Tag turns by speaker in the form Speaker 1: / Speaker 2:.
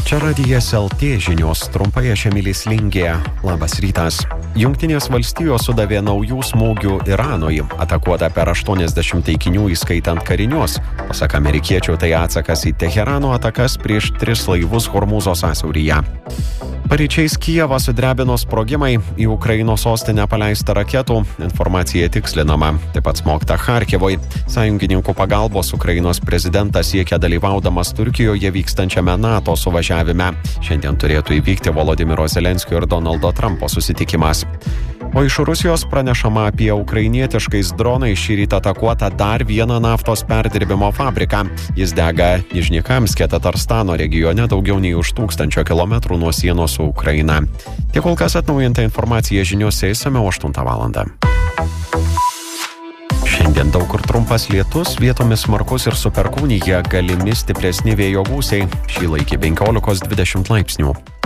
Speaker 1: Čia Radijas LT žinios, trumpai aš Emilis Lingė. Labas rytas. Jungtinės valstijos sudavė naujų smūgių Iranui, atakuota per 80 taikinių įskaitant karinius. Pasak amerikiečių, tai atsakas į Teherano atakas prieš 3 laivus Hormūzo sąsiauryje. Paryčiais Kijevą sudrebino sprogimai, į Ukrainos sostinę paleista raketų, informacija tikslinama, taip pat smogta Charkivui. Sąjungininkų pagalbos Ukrainos prezidentas siekia dalyvaudamas Turkijoje vykstančiame NATO suvažiavime. Šiandien turėtų įvykti Volodymyro Zelenskio ir Donaldo Trumpo susitikimas. O iš Rusijos pranešama apie ukrainietiškais dronais šįryt atakuotą dar vieną naftos perdirbimo fabriką. Jis dega Nižnikamske, Tatarstano regione daugiau nei už 1000 kilometrų nuo sienos su Ukraina. Tiek kol kas atnaujinta informacija žiniuose išsamiau 8 valandą. Šiandien daug kur trumpas lietus, vietomis smarkus ir su perkūnija, galimi stipresni vėjo gūsiai. Šį laikį 15-20 laipsnių.